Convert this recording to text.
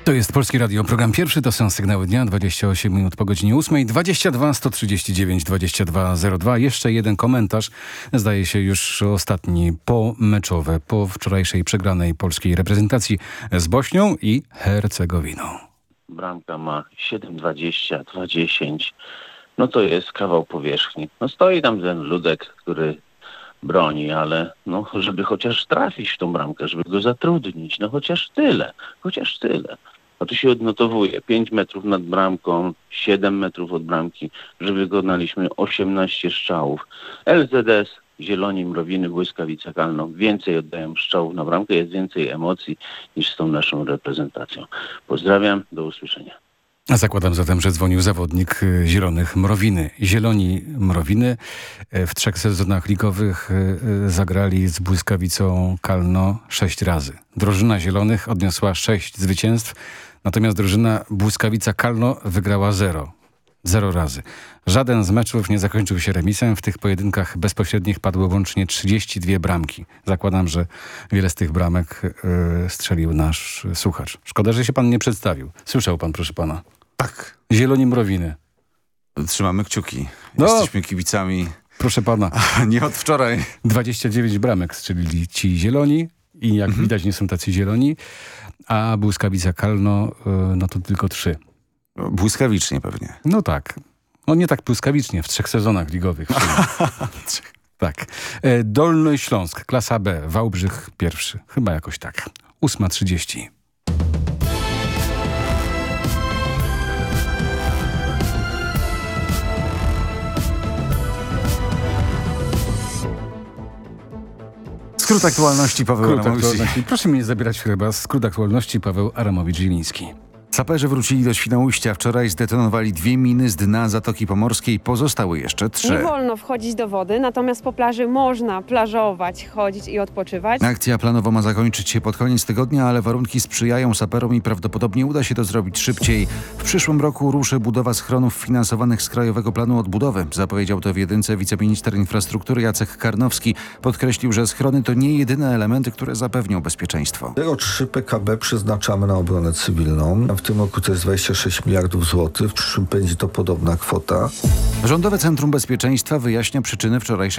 To jest Polskie Radio, program pierwszy, to są sygnały dnia, 28 minut po godzinie 8, 22 139 2202. Jeszcze jeden komentarz, zdaje się już ostatni, pomeczowe, po wczorajszej przegranej polskiej reprezentacji z Bośnią i Hercegowiną. Bramka ma 7,20, 2,10. No to jest kawał powierzchni. No stoi tam ten ludek, który broni, ale no, żeby chociaż trafić w tą bramkę, żeby go zatrudnić, no chociaż tyle. A tu się odnotowuje 5 metrów nad bramką, 7 metrów od bramki, że wykonaliśmy 18 strzałów. LZS, Zieloni, Mrowiny, Błyskawica, Kalno więcej oddają strzałów na bramkę, jest więcej emocji niż z tą naszą reprezentacją. Pozdrawiam, do usłyszenia. Zakładam zatem, że dzwonił zawodnik Zielonych Mrowiny. Zieloni Mrowiny w 3 sezonach ligowych zagrali z Błyskawicą Kalno 6 razy. Drużyna Zielonych odniosła 6 zwycięstw, natomiast drużyna Błyskawica Kalno wygrała 0 razy. Żaden z meczów nie zakończył się remisem. W tych pojedynkach bezpośrednich padły łącznie 32 bramki. Zakładam, że wiele z tych bramek strzelił nasz słuchacz. Szkoda, że się pan nie przedstawił. Słyszał pan, proszę pana. Tak. Zieloni Mrowiny. Trzymamy kciuki. No. Jesteśmy kibicami. Proszę pana. Nie od wczoraj. 29 bramek strzelili ci zieloni i jak widać nie są tacy zieloni, a Błyskawica Kalno no to tylko 3. Błyskawicznie pewnie. No tak. No nie tak błyskawicznie, w 3 sezonach ligowych. Tak. Dolny Śląsk, klasa B, Wałbrzych pierwszy. Chyba jakoś tak. 8:30. Skrót aktualności, Paweł Adamowicz. Proszę mi nie zabierać chyba. Skrót aktualności, Paweł Adamowicz-Zieliński. Saperzy wrócili do Świnoujścia. Wczoraj zdetonowali 2 miny z dna Zatoki Pomorskiej. Pozostały jeszcze 3. Nie wolno wchodzić do wody, natomiast po plaży można plażować, chodzić i odpoczywać. Akcja planowo ma zakończyć się pod koniec tygodnia, ale warunki sprzyjają saperom i prawdopodobnie uda się to zrobić szybciej. W przyszłym roku ruszy budowa schronów finansowanych z Krajowego Planu Odbudowy. Zapowiedział to w Jedynce wiceminister infrastruktury Jacek Karnowski. Podkreślił, że schrony to nie jedyne elementy, które zapewnią bezpieczeństwo. 0,3 PKB przeznaczamy na obronę cywilną. W tym roku to jest 26 miliardów złotych. W przyszłym będzie to podobna kwota. Rządowe Centrum Bezpieczeństwa wyjaśnia przyczyny wczorajszej